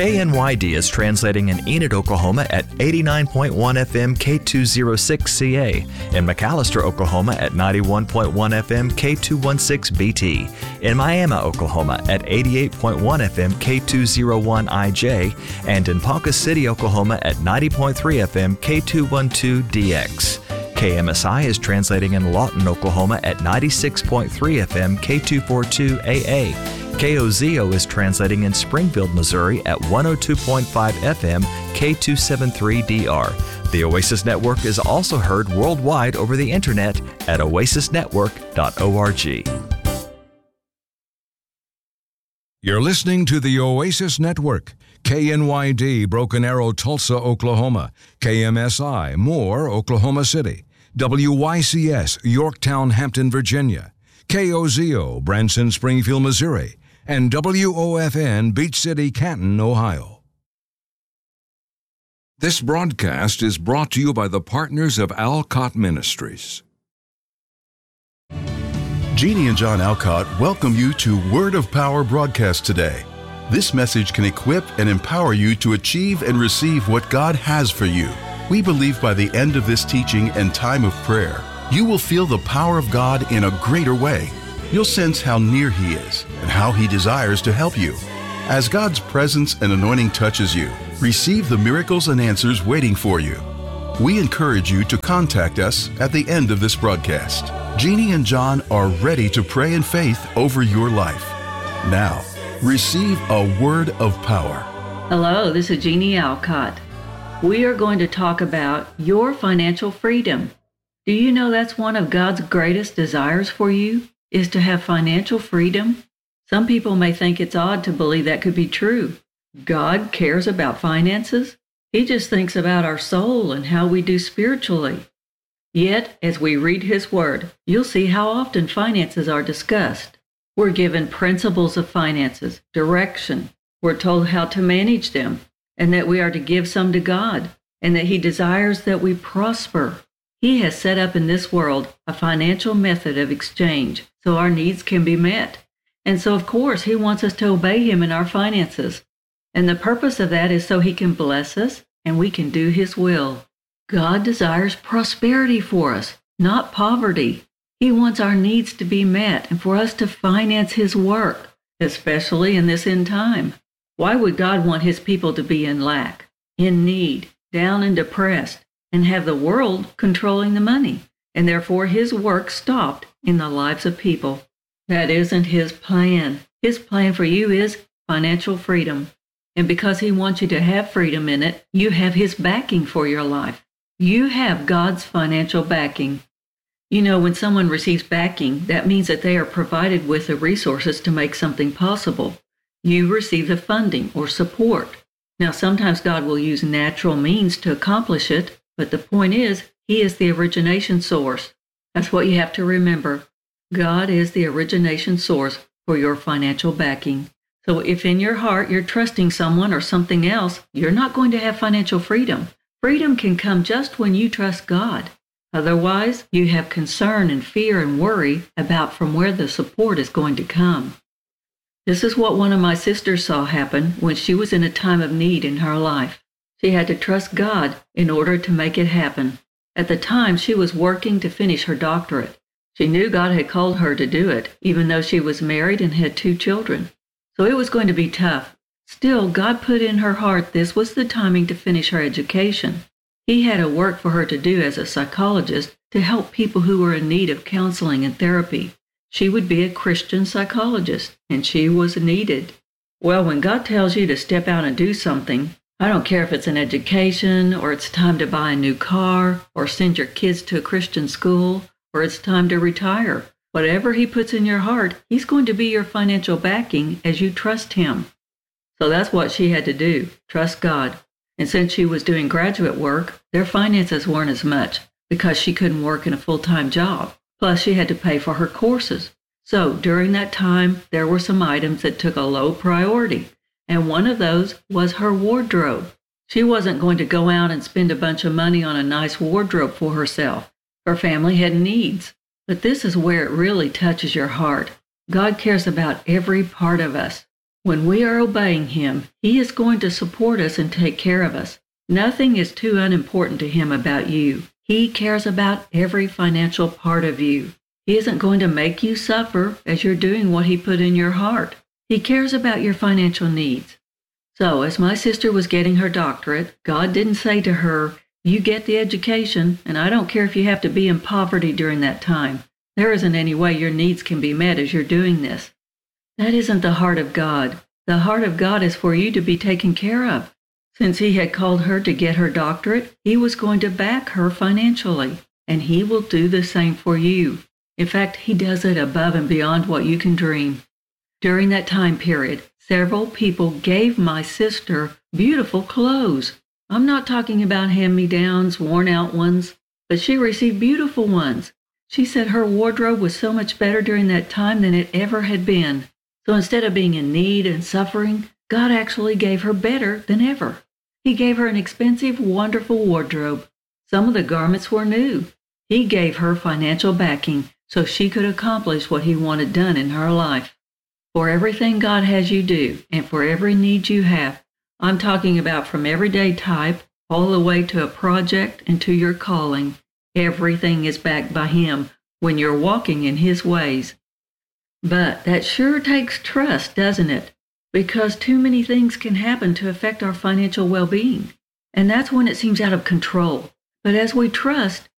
KNYD is translating in Enid, Oklahoma at 89.1 FM K206CA, in McAllister, Oklahoma at 91.1 FM K216BT, in Miami, Oklahoma at 88.1 FM K201IJ, and in Ponca City, Oklahoma at 90.3 FM K212DX. KMSI is translating in Lawton, Oklahoma at 96.3 FM K242AA. KOZO is translating in Springfield, Missouri at 102.5 FM K273DR. The Oasis Network is also heard worldwide over the internet at oasisnetwork.org. You're listening to the Oasis Network. KNYD, Broken Arrow, Tulsa, Oklahoma. KMSI, Moore, Oklahoma City. WYCS, Yorktown, Hampton, Virginia. KOZO, Branson, Springfield, Missouri. And WOFN, Beach City, Canton, Ohio. This broadcast is brought to you by the partners of Alcott Ministries. Jeannie and John Alcott welcome you to Word of Power broadcast today. This message can equip and empower you to achieve and receive what God has for you. We believe by the end of this teaching and time of prayer, you will feel the power of God in a greater way. You'll sense how near He is and how He desires to help you. As God's presence and anointing touches you, receive the miracles and answers waiting for you. We encourage you to contact us at the end of this broadcast. Jeannie and John are ready to pray in faith over your life. Now, receive a word of power. Hello, this is Jeannie Alcott. We are going to talk about your financial freedom. Do you know that's one of God's greatest desires for you, is to have financial freedom? Some people may think it's odd to believe that could be true. God cares about finances? He just thinks about our soul and how we do spiritually. Yet, as we read His Word, you'll see how often finances are discussed. We're given principles of finances, direction. We're told how to manage them, and that we are to give some to God, and that He desires that we prosper. He has set up in this world a financial method of exchange so our needs can be met. And so, of course, He wants us to obey Him in our finances. And the purpose of that is so He can bless us and we can do His will. God desires prosperity for us, not poverty. He wants our needs to be met and for us to finance His work, especially in this end time. Why would God want His people to be in lack, in need, down and depressed, and have the world controlling the money, and therefore His work stopped in the lives of people? That isn't His plan. His plan for you is financial freedom. And because He wants you to have freedom in it, you have His backing for your life. You have God's financial backing. You know, when someone receives backing, that means that they are provided with the resources to make something possible. You receive the funding or support. Now, sometimes God will use natural means to accomplish it, but the point is, He is the origination source. That's what you have to remember. God is the origination source for your financial backing. So if in your heart you're trusting someone or something else, you're not going to have financial freedom. Freedom can come just when you trust God. Otherwise, you have concern and fear and worry about from where the support is going to come. This is what one of my sisters saw happen when she was in a time of need in her life. She had to trust God in order to make it happen. At the time, she was working to finish her doctorate. She knew God had called her to do it, even though she was married and had 2 children. So it was going to be tough. Still, God put in her heart this was the timing to finish her education. He had a work for her to do as a psychologist to help people who were in need of counseling and therapy. She would be a Christian psychologist, and she was needed. Well, when God tells you to step out and do something, I don't care if it's an education, or it's time to buy a new car, or send your kids to a Christian school, or it's time to retire. Whatever He puts in your heart, He's going to be your financial backing as you trust Him. So that's what she had to do, trust God. And since she was doing graduate work, their finances weren't as much because she couldn't work in a full-time job. Plus, she had to pay for her courses. So during that time, there were some items that took a low priority. And one of those was her wardrobe. She wasn't going to go out and spend a bunch of money on a nice wardrobe for herself. Her family had needs. But this is where it really touches your heart. God cares about every part of us. When we are obeying Him, He is going to support us and take care of us. Nothing is too unimportant to Him about you. He cares about every financial part of you. He isn't going to make you suffer as you're doing what He put in your heart. He cares about your financial needs. So, as my sister was getting her doctorate, God didn't say to her, "You get the education, and I don't care if you have to be in poverty during that time. There isn't any way your needs can be met as you're doing this." That isn't the heart of God. The heart of God is for you to be taken care of. Since He had called her to get her doctorate, He was going to back her financially, and He will do the same for you. In fact, He does it above and beyond what you can dream. During that time period, several people gave my sister beautiful clothes. I'm not talking about hand-me-downs, worn-out ones, but she received beautiful ones. She said her wardrobe was so much better during that time than it ever had been. So instead of being in need and suffering, God actually gave her better than ever. He gave her an expensive, wonderful wardrobe. Some of the garments were new. He gave her financial backing so she could accomplish what He wanted done in her life. For everything God has you do, and for every need you have, I'm talking about from everyday type all the way to a project and to your calling, everything is backed by Him when you're walking in His ways. But that sure takes trust, doesn't it? Because too many things can happen to affect our financial well-being, and that's when it seems out of control. But as we trust,